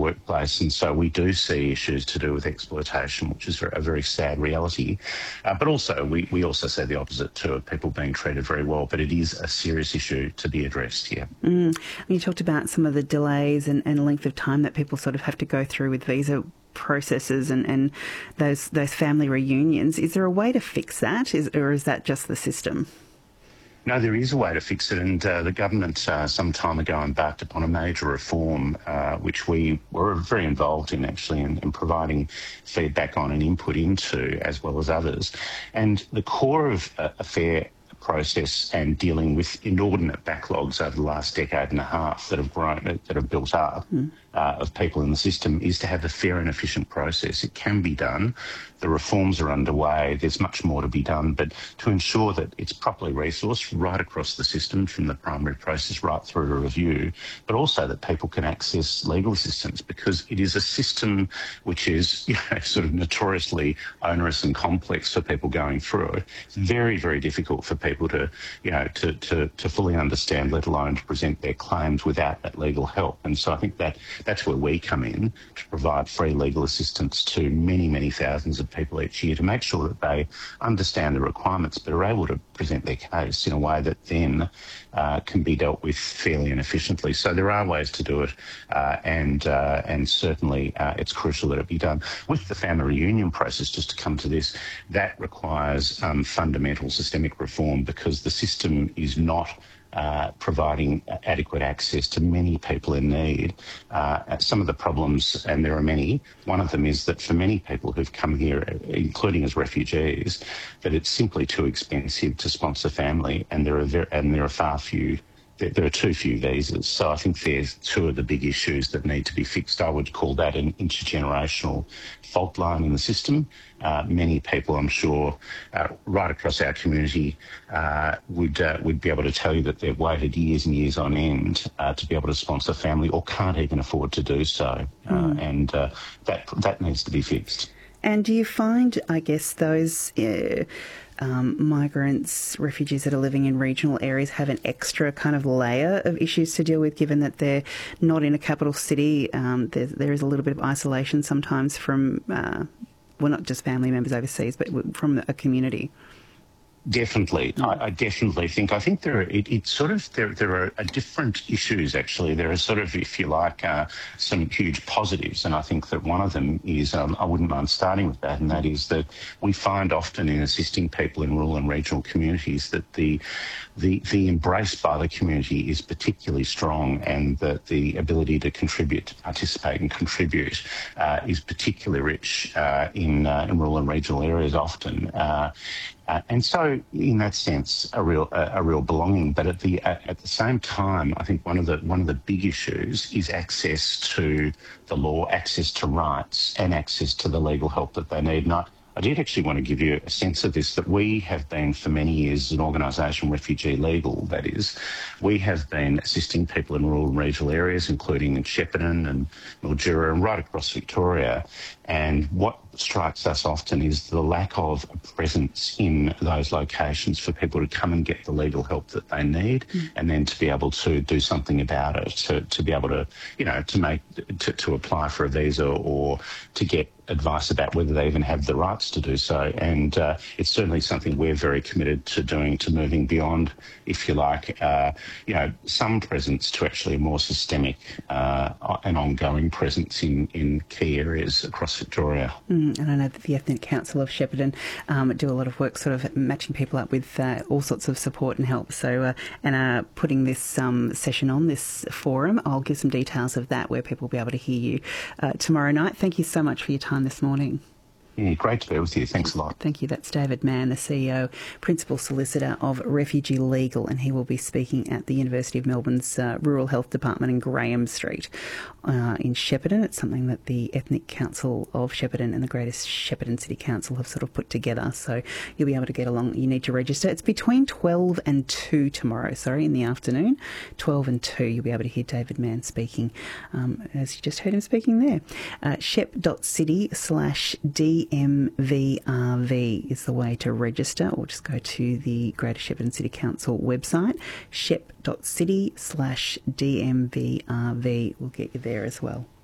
workplace, and so we do see issues to do with exploitation, which is a very sad reality. But also, we also see the opposite too, of people being treated very well, but it is a serious issue to be addressed here. You talked about some of the delays and length of time that people sort of have to go through with visa processes and those family reunions. Is there a way to fix that, or is that just the system? No, there is a way to fix it, and the government some time ago embarked upon a major reform, which we were very involved in actually in providing feedback on and input into, as well as others. And the core of a fair process and dealing with inordinate backlogs over the last decade and a half that have grown, that have built up of people in the system, is to have a fair and efficient process. It can be done. The reforms are underway. There's much more to be done, but to ensure that it's properly resourced right across the system, from the primary process right through to review, but also that people can access legal assistance, because it is a system which is, sort of notoriously onerous and complex for people going through it. It's very, very difficult for people to, to fully understand, let alone to present their claims without that legal help. And so I think that's where we come in, to provide free legal assistance to many, many thousands of people each year, to make sure that they understand the requirements but are able to present their case in a way that then can be dealt with fairly and efficiently. So there are ways to do it, and certainly it's crucial that it be done. With the family reunion process, just to come to this, that requires fundamental systemic reform, because the system is not providing adequate access to many people in need. Some of the problems, and there are many, one of them is that for many people who've come here, including as refugees, that it's simply too expensive to sponsor family, and there are too few visas. So I think there's two of the big issues that need to be fixed. I would call that an intergenerational fault line in the system. Many people, I'm sure, right across our community would be able to tell you that they've waited years and years on end to be able to sponsor family, or can't even afford to do so. And that needs to be fixed. And do you find, I guess, those migrants, refugees that are living in regional areas have an extra kind of layer of issues to deal with, given that they're not in a capital city? There is a little bit of isolation sometimes from, not just family members overseas, but from a community. Definitely. I definitely think there are different issues actually. There are sort of, if you like, some huge positives, and I think that one of them is, I wouldn't mind starting with that, and that is that we find often in assisting people in rural and regional communities that the embrace by the community is particularly strong, and that the ability to contribute, to participate and contribute is particularly rich in rural and regional areas often. And so, in that sense, a real belonging. But at the same time, I think one of the big issues is access to the law, access to rights, and access to the legal help that they need. And I did actually want to give you a sense of this, that we have been for many years, an organisation, Refugee Legal, that is, we have been assisting people in rural and regional areas, including in Shepparton and Mildura and right across Victoria. And what strikes us often is the lack of a presence in those locations for people to come and get the legal help that they need, and then to be able to do something about it, to be able to, to apply for a visa, or to get advice about whether they even have the rights to do so. And it's certainly something we're very committed to doing, to moving beyond, if you like, some presence to actually a more systemic and ongoing presence in key areas across Victoria. And I know that the Ethnic Council of Shepparton do a lot of work sort of matching people up with all sorts of support and help. So, and putting this session on, this forum, I'll give some details of that where people will be able to hear you tomorrow night. Thank you so much for your time this morning. Yeah, great to be with you. Thanks a lot. Thank you. That's David Mann, the CEO, Principal Solicitor of Refugee Legal, and he will be speaking at the University of Melbourne's Rural Health Department in Graham Street in Shepparton. It's something that the Ethnic Council of Shepparton and the Greater Shepparton City Council have sort of put together, so you'll be able to get along. You need to register. It's between 12 and 2 tomorrow, in the afternoon. 12 and 2, you'll be able to hear David Mann speaking, as you just heard him speaking there. shep.city/DMVRV is the way to register, or just go to the Greater Shepparton City Council website. shep.city/DMVRV will get you there as well.